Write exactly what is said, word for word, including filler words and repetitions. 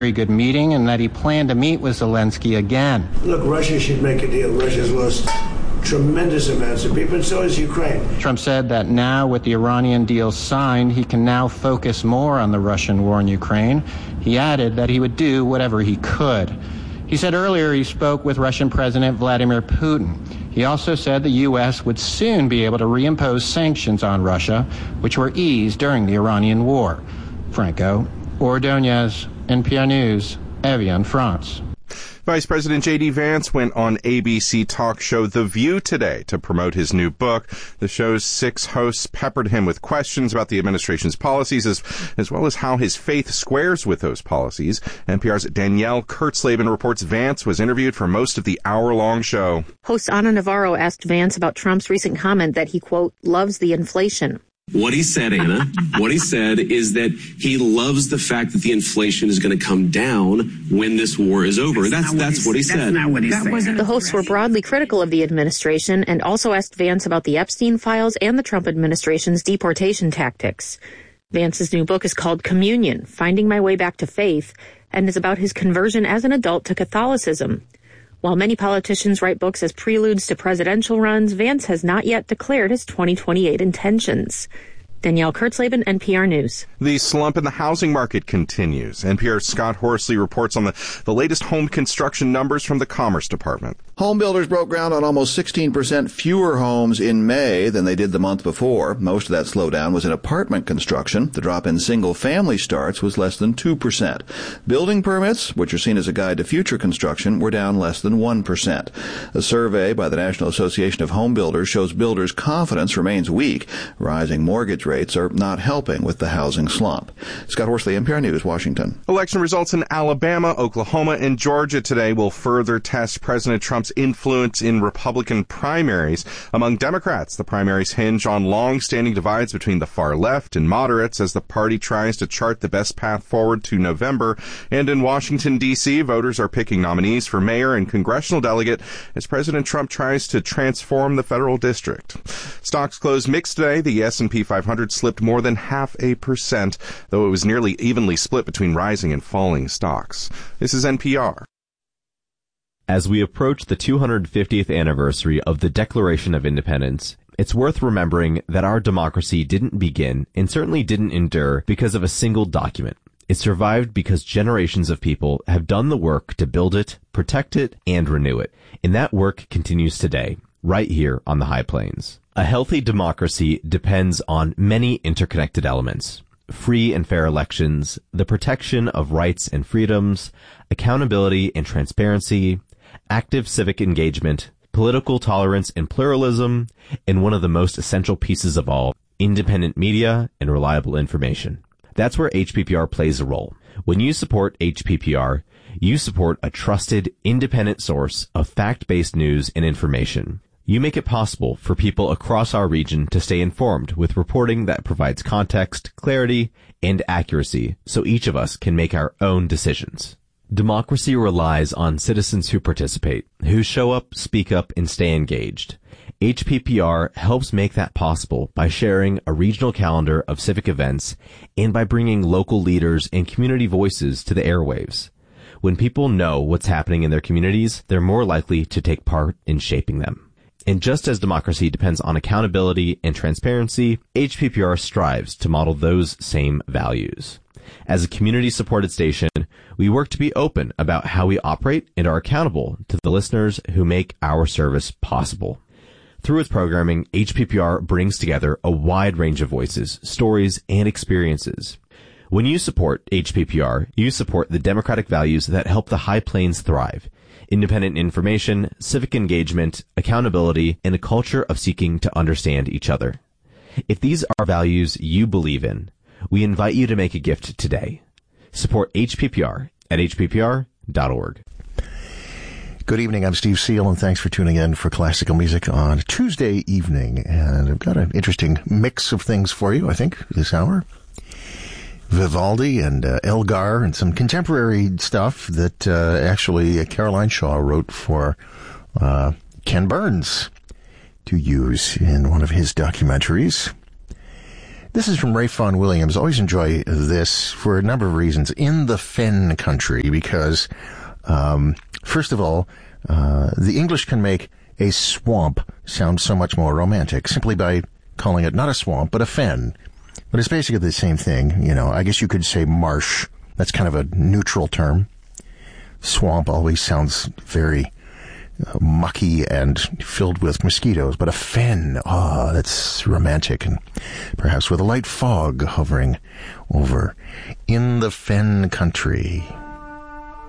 very good meeting and that he planned to meet with Zelensky again. Look, Russia should make a deal. Russia's lost tremendous amounts of people, and so has Ukraine. Trump said that now with the Iranian deal signed, he can now focus more on the Russian war in Ukraine. He added that he would do whatever he could. He said earlier he spoke with Russian President Vladimir Putin. He also said the U S would soon be able to reimpose sanctions on Russia, which were eased during the Iranian war. Franco Ordonez, N P R News, Evian, France. Vice President J D. Vance went on A B C talk show The View today to promote his new book. The show's six hosts peppered him with questions about the administration's policies, as, as well as how his faith squares with those policies. N P R's Danielle Kurtzleben reports Vance was interviewed for most of the hour-long show. Host Ana Navarro asked Vance about Trump's recent comment that he, quote, loves the inflation. What he said, Anna, what he said is that he loves the fact that the inflation is going to come down when this war is over. That's that's what he said. That's not what he said. The hosts were broadly critical of the administration and also asked Vance about the Epstein files and the Trump administration's deportation tactics. Vance's new book is called Communion, Finding My Way Back to Faith, and is about his conversion as an adult to Catholicism. While many politicians write books as preludes to presidential runs, Vance has not yet declared his twenty twenty-eight intentions. Danielle Kurtzleben, N P R News. The slump in the housing market continues. N P R's Scott Horsley reports on the, the latest home construction numbers from the Commerce Department. Home builders broke ground on almost sixteen percent fewer homes in May than they did the month before. Most of that slowdown was in apartment construction. The drop in single-family starts was less than two percent. Building permits, which are seen as a guide to future construction, were down less than one percent. A survey by the National Association of Home Builders shows builders' confidence remains weak. Rising mortgage rates are not helping with the housing slump. Scott Horsley, N P R News, Washington. Election results in Alabama, Oklahoma, and Georgia today will further test President Trump's influence in Republican primaries. Among Democrats, the primaries hinge on long-standing divides between the far left and moderates as the party tries to chart the best path forward to November. And in Washington, D C, voters are picking nominees for mayor and congressional delegate as President Trump tries to transform the federal district. Stocks closed mixed today. The S and P five hundred slipped more than half a percent, though it was nearly evenly split between rising and falling stocks. This is N P R. As we approach the two hundred fiftieth anniversary of the Declaration of Independence, it's worth remembering that our democracy didn't begin and certainly didn't endure because of a single document. It survived because generations of people have done the work to build it, protect it, and renew it. And that work continues today, right here on the High Plains. A healthy democracy depends on many interconnected elements. Free and fair elections, the protection of rights and freedoms, accountability and transparency, active civic engagement, political tolerance and pluralism, and one of the most essential pieces of all, independent media and reliable information. That's where H P P R plays a role. When you support H P P R, you support a trusted, independent source of fact-based news and information. You make it possible for people across our region to stay informed with reporting that provides context, clarity, and accuracy so each of us can make our own decisions. Democracy relies on citizens who participate, who show up, speak up, and stay engaged. H P P R helps make that possible by sharing a regional calendar of civic events and by bringing local leaders and community voices to the airwaves. When people know what's happening in their communities, they're more likely to take part in shaping them. And just as democracy depends on accountability and transparency, H P P R strives to model those same values. As a community-supported station, we work to be open about how we operate and are accountable to the listeners who make our service possible. Through its programming, H P P R brings together a wide range of voices, stories, and experiences. When you support H P P R, you support the democratic values that help the High Plains thrive. Independent information, civic engagement, accountability, and a culture of seeking to understand each other. If these are values you believe in, we invite you to make a gift today. Support H P P R at h p p r dot org. Good evening, I'm Steve Seal, and thanks for tuning in for classical music on Tuesday evening. And I've got an interesting mix of things for you, I think, this hour. Vivaldi and uh, Elgar and some contemporary stuff that uh, actually Caroline Shaw wrote for uh, Ken Burns to use in one of his documentaries. This is from Ray Fawn Williams. Always enjoy this for a number of reasons. In the Fen country, because, um, first of all, uh, the English can make a swamp sound so much more romantic simply by calling it not a swamp, but a fen. But it's basically the same thing. You know, I guess you could say marsh. That's kind of a neutral term. Swamp always sounds very uh, mucky and filled with mosquitoes, but a fen, ah, oh, that's romantic, and perhaps with a light fog hovering over. In the Fen country.